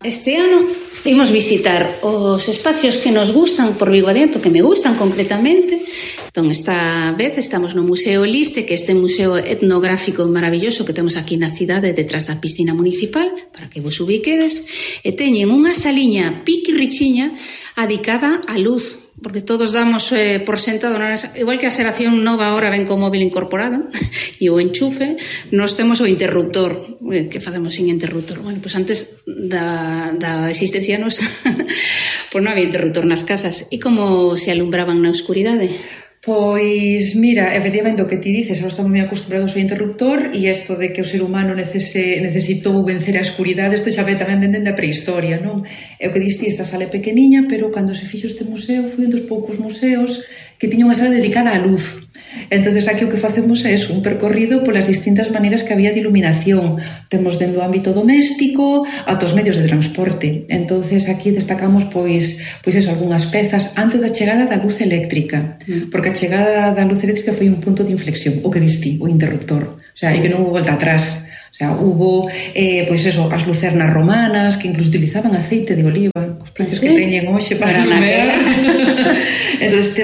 Este ano imos visitar os espacios que nos gustan por Vigo Adiento, que me gustan concretamente. Entón, esta vez estamos no Museo Liste, que é este museo etnográfico maravilloso que temos aquí na cidade, detrás da piscina municipal, para que vos ubiquedes, e teñen unha saliña piquirrichiña adicada á luz, porque todos damos por sentado, non? Igual que a xeración nova ahora ven co móvil incorporado e o enchufe, nós temos o interruptor. Que facemos sin interruptor? Bueno, pois antes da existencia nosa pois non había interruptor nas casas. E como se alumbraban na oscuridade? Pois, mira, efectivamente o que ti dices, ahora estamos moi acostumbrados ao interruptor e isto de que o ser humano necesitou vencer a escuridade, isto xa ve tamén dende a prehistoria, non? É o que diste, esta sala é pequeniña, pero cando se fixo este museo foi un dos poucos museos que tiña unha sala dedicada á luz. Entonces aquí o que facemos é un percorrido polas distintas maneiras que había de iluminación. Temos dentro do ámbito doméstico ata os medios de transporte. Entonces aquí destacamos pois algunhas pezas antes da chegada da luz eléctrica, porque a chegada da luz eléctrica foi un punto de inflexión, o que diste, o interruptor. O sea, que non houve volta atrás. O sea, hubo, as lucernas romanas, que incluso utilizaban aceite de oliva, cos precios que teñen hoxe para iluminar. Entonces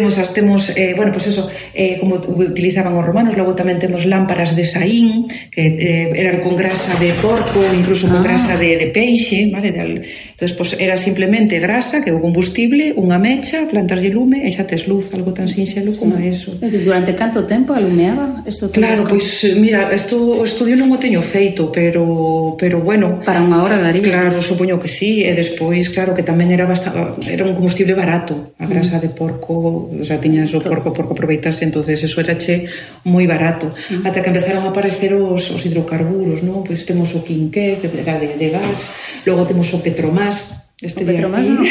como utilizaban os romanos. Logo tamén temos lámparas de saín, que eran con grasa de porco, incluso con grasa de peixe, vale? Entonces, era simplemente grasa, que é o combustible, unha mecha, plantarlle lume e xa tes luz, algo tan sinxelo como eso. Durante canto tempo alumeaba? Claro, pois, mira, o estudio non o teño feito, pero bueno, para unha hora daría. Claro, supoño que sí, e despois, claro, que tamén era un combustible barato, a grasa de porco, o sea, tiñas o porco aproveitase, entonces eso erache moi barato, ata que empezaron a aparecer os hidrocarburos, non? Pois temos o quinqué, que era de gas, logo temos o Petromás. O Petromás non?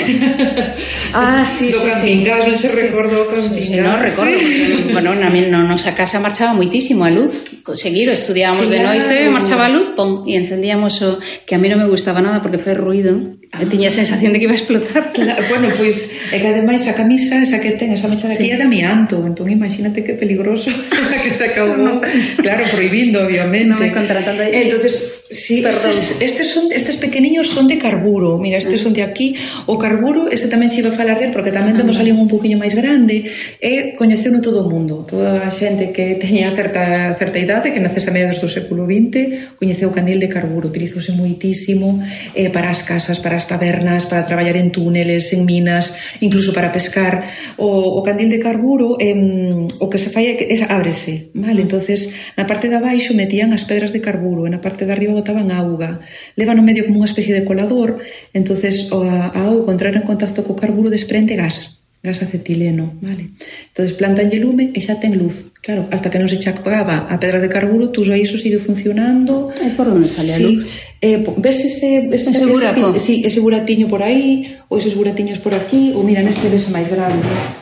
Sí. Do campingás, non se recorda o campingás. Non recordo, bueno, na nosa casa marchaba moitísimo a luz, seguido estudiábamos de noite, marchaba a luz, pom, e encendíamos o que a mí non me gustaba nada porque foi ruido, e tiña a sensación de que iba a explotar. Claro, bueno, pois, é que ademais a camisa esa que ten, esa mecha de aquí é de amianto, entón imagínate que peligroso que se acabou, claro, prohibindo, obviamente. Non me contratan de aí. Entonces, sí, estes pequeniños son de carburo, mira, estes son de aquí. O carburo, ese tamén se iba a falar del, porque tamén temos ali un pouquiño máis grande, e coñeceuno todo o mundo, toda a xente que teña certa idade, que naces a mediados do século XX, coñeceu o candil de carburo, utilizouse moitísimo para as casas, para as tabernas, para traballar en túneles, en minas, incluso para pescar. O candil de carburo, o que se fai é que ábrese, vale? Entonces, na parte de abaixo metían as pedras de carburo, e na parte de arriba botaban auga, levan no medio como unha especie de colador, entonces a auga, entrar en contacto co carburo, desprende gas acetileno, vale? Entonces plantanlle lume e xa ten luz, claro, hasta que non se chapaba a pedra de carburo, tú iso sigue funcionando. É por onde sale a luz? Ves ese buraco? Sí, ese buratiño por aí, ou esos buratiños por aquí, ou mira, neste ves máis grande,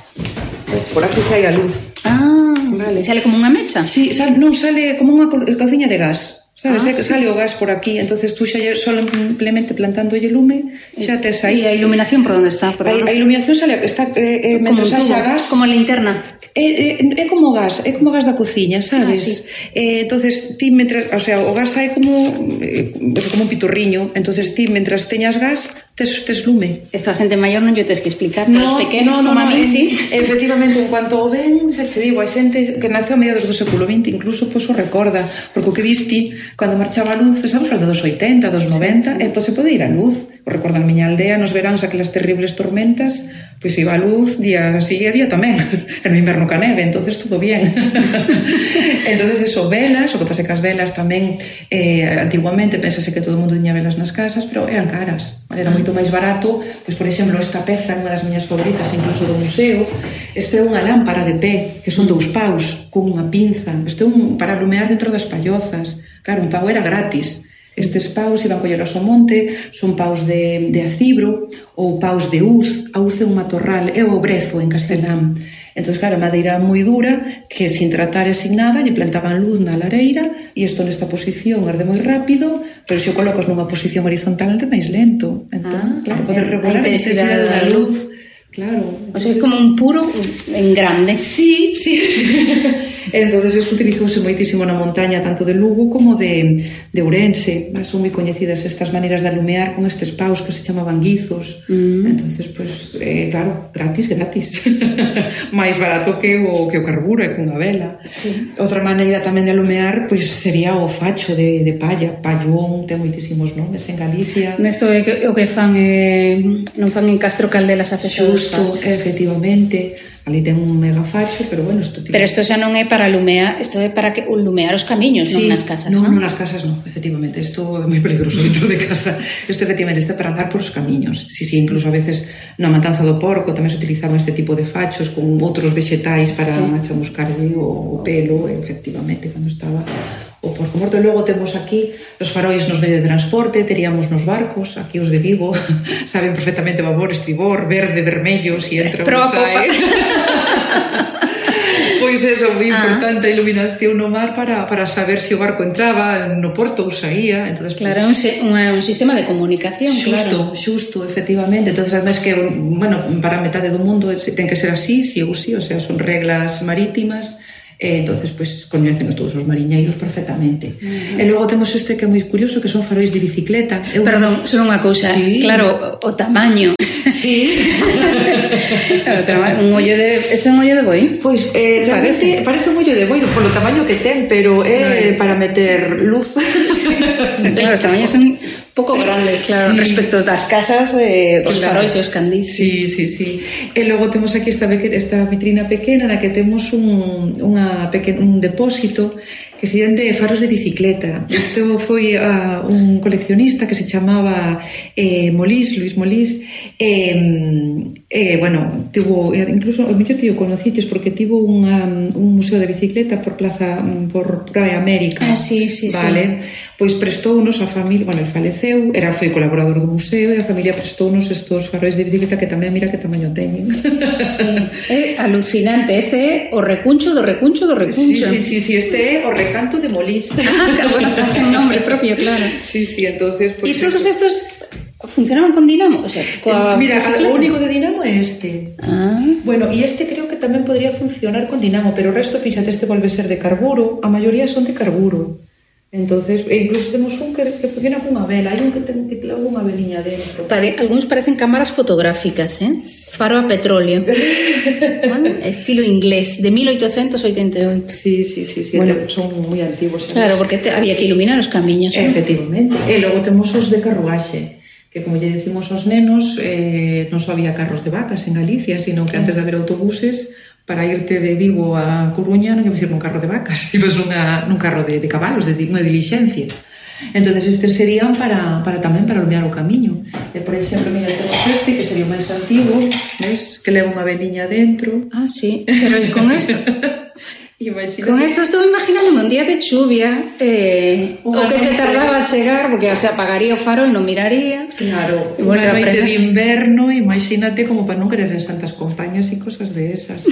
por aquí sai a luz. Vale, sale como unha mecha? Sí, non sale como unha cociña de gas, sabes? Sale o gas por aquí, entonces tú xa simplemente plantándolle lume xa tes aí. E a iluminación por onde está? A iluminación sale, está mentre haxa gas, como linterna. É como gas da cociña, sabes? Entonces ti mentre, o sea, o gas sai como un pitorriño, entonces ti mentras teñas gas tes lume. Esta xente maior non lle tes que explicar, pero os pequenos como a mí, sí. Efectivamente, en cuanto o ven, xa che digo, a xente que naceu a mediados do século XX incluso o recorda, porque o que diste cando marchaba a luz, estamos falando dos 80, dos 90, se pode ir a luz. O recordo na miña aldea, nos veráns aquelas terribles tormentas, pois iba a luz día sí e día tamén. En o inverno ca neve, entonces todo bien. Entonces eso, velas, o que pasa que as velas tamén antiguamente pensase que todo o mundo tiña velas nas casas, pero eran caras, era moito máis barato. Pois por exemplo, esta peza, unha das miñas favoritas incluso do museo, este é unha lámpara de pé, que son 2 paus con unha pinza, este é para alumear dentro das pallozas. Claro, un pau era gratis. Estes paus iban colleros ao monte, son paus de acibro ou paus de uz. A uz é un matorral, é o brezo en castelán. Entón, claro, madeira moi dura que sin tratar e sin nada lle plantaban luz na lareira, e isto nesta posición arde moi rápido, pero se o colocas nunha posición horizontal arde máis lento. Entón, claro, podes regular a intensidade da luz. Claro. O sea, é como un puro en grande. Sí. Entonces isto utilizouse moitísimo na montaña tanto de Lugo como de Ourense. Son moi coñecidas estas maneiras de alumear con estes paus que se chamaban guizos. Entonces, pues, claro, gratis máis barato que o carburo e cunha vela. Sí. Outra maneira tamén de alumear pois sería o facho de palla, pallón, ten moitísimos nomes en Galicia. Nesto é o que fan non fan en Castro Caldelas a festa dos Xusto, efectivamente. Ali ten un mega facho, pero bueno, Pero isto xa non é para alumear, isto é para que alumear os camiños, sí, non nas casas, non? Non, nas casas non, efectivamente. Isto é moi peligroso dentro de casa. Isto efectivamente está para andar por os camiños. Sí, incluso a veces na matanza do porco tamén se utilizaban este tipo de fachos con outros vexetais para chamuscarlle o pelo, efectivamente, cando estaba o porco morto. E logo temos aquí os farois nos medios de transporte, teríamos nos barcos, aquí os de Vigo saben perfectamente babor, estribor, verde, vermello, si entra ou sai. Pois eso, moi importante a iluminación no mar para saber se o barco entraba no porto ou saía. Entonces, claro, un sistema de comunicación, xusto, efectivamente. Entonces, además que, bueno, para a metade do mundo ten que ser así, sí ou sí, o sea, son reglas marítimas. Entonces, pues, coñecen todos os mariñeiros perfectamente. E logo temos este que é moi curioso, que son farois de bicicleta. Perdón, son unha cousa, claro, o tamaño. Sí. Un ollo de... Este é un ollo de boi? Pois, realmente parece un ollo de boi polo tamaño que ten, pero é para meter luz. Claro, os tamaños son pouco grandes, claro, respecto das casas, os farois e os candís. Sí. E logo temos aquí esta vitrina pequena na que temos un depósito que se llama de faros de bicicleta. Isto foi un coleccionista que se chamaba Luis Molís, bueno, tivo, incluso o mellor tío conociches porque tivo un museo de bicicleta por Praia América. Sí. Vale, pois prestounos a familia, bueno, el faleceu, foi colaborador do museo e a familia prestounos estos farois de bicicleta que tamén mira que tamaño teñen. Sí, é alucinante, este é o recuncho do recuncho do recuncho. Sí, este é o recanto de Molís. Bueno, ten nombre propio, claro. Sí, entonces... Pues, e todos estos funcionaban con dinamo? O sea, mira, o único de dinamo é este. Bueno, e este creo que tamén podría funcionar con dinamo, pero o resto, fíxate, este volve ser de carburo, a maioría son de carburo. Entonces, incluso temos un que funciona cunha vela, hai un que leva unha veliña dentro. Algúns parecen cámaras fotográficas, faro a petróleo. Bueno, estilo inglés, de 1888. Sí, bueno, son moi antigos. Claro, porque había que iluminar os camiños. Efectivamente. E logo temos os de carruaxe, que como lle decimos aos nenos, non só había carros de vacas en Galicia, sino que antes de haber autobuses, para irte de Vigo a Coruña non ibas ir nun carro de vacas, ibas nun carro de cabalos, de unha dilixencia. Entonces estes serían tamén para alumear o camiño. Por exemplo, mira, temos este que sería o máis antigo, ves, que leva unha veliña dentro. Sí, pero con isto Imagínate. Con esto estou imaginando un día de chuvia, o que se tardaba a chegar, porque se apagaría o faro e non miraría. Claro, unha noite de inverno, imagínate, como para non querer en santas compañías e cosas de esas.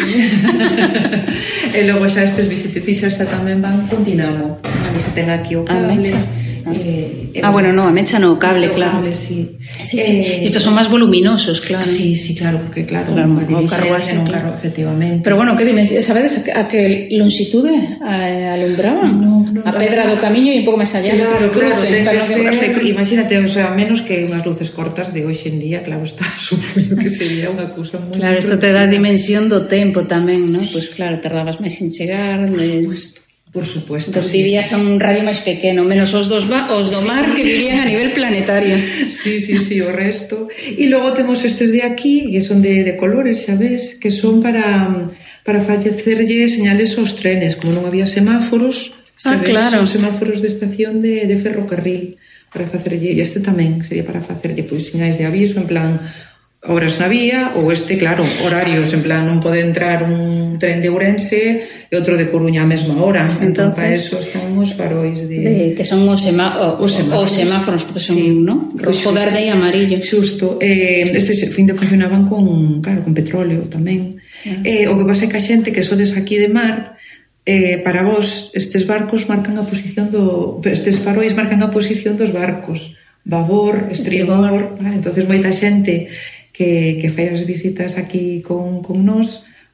E logo xa estes visitefixos xa tamén van con dinamo. Xa ten aquí o cable. Bueno, no, a mecha no, o cable, claro. Sí. Estos son máis voluminosos, claro. Sí, claro, porque claro, o carruaxe, claro, efectivamente. Pero bueno, que dime, sabedes a que longitude alumbraban? No, a pedra do camiño e un pouco máis allá. Claro, ten que ser, imagínate, o sea, menos que unhas luces cortas de hoxe en día, claro, está, supoño que sería unha cousa moi... Claro, isto te dá dimensión do tempo tamén, non? Pois claro, tardabas máis en chegar, Por supuesto. Entón vivías a un radio máis pequeno, menos os do mar que vivían a nivel planetario. Sí, o resto. E logo temos estes de aquí, que son de colores, xa ves, que son para facerlle señales aos trenes, como non había semáforos, claro. Son semáforos de estación de ferrocarril, para facerlle, e este tamén sería para facerlle pois señais de aviso, en plan horas na vía, ou claro, horarios, en plan, non pode entrar un tren de Ourense e outro de Coruña a mesma hora. Entón, para eso están os farois que son os semáforos, porque son, non? Rojo, verde e amarillo. Xusto. Estes funcionaban con petróleo tamén. O que pasa é que a xente que sodes aquí de mar, para vos, estes barcos marcan a posición estes farois marcan a posición dos barcos. Babor, estribor. Entonces, moita xente que fai as visitas aquí con nós,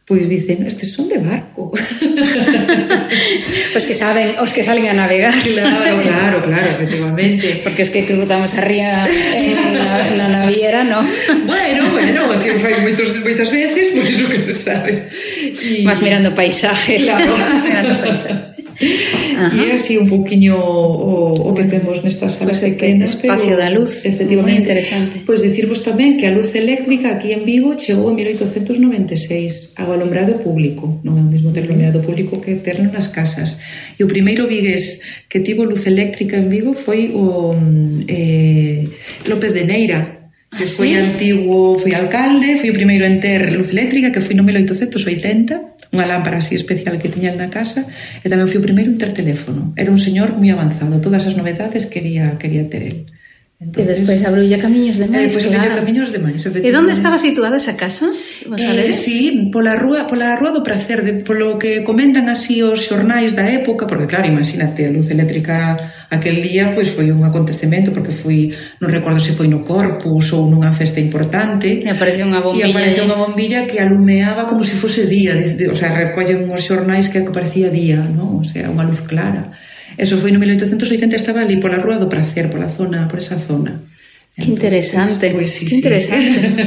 pois dicen, estes son de barco. Os que saben, os que salen a navegar. Claro, efectivamente. Porque es que cruzamos a ría na naviera, no? Bueno, así fai moitas veces, pois non que se sabe. Vas mirando paisaje. Claro. Mirando paisaje. E é así un pouquiño o que temos nesta sala pequena, espacio da luz, efectivamente, moi interesante. Pois dicirvos tamén que a luz eléctrica aquí en Vigo chegou en 1896 ao alumbrado público, non é o mesmo ter alumbrado público que ter nas casas. E o primeiro vigués que tivo luz eléctrica en Vigo foi o López de Neira, que foi antigo, foi alcalde, foi o primeiro en ter luz eléctrica, que foi no 1880, unha lámpara así especial que tiña na casa, e tamén foi o primeiro en ter teléfono. Era un señor moi avanzado, todas as novedades quería ter el. Entonces, e despois abroulle camiños demais. Despois abroulle camiños demais, efectivamente. E onde estaba situada esa casa? Sí, pola rúa do Pracer, polo que comentan así os xornais da época, porque claro, imagínate, a luz eléctrica aquel día pois foi un acontecemento, porque foi, non recordo se foi no Corpus ou nunha festa importante, e apareceu unha bombilla que alumeaba como se fose día, o sea, recollen os xornais que parecía día, non? O sea, unha luz clara. Eso foi no 1880, estaba ali pola Rúa do Pracer, por esa zona. Que interesante, Pues sí, que interesante.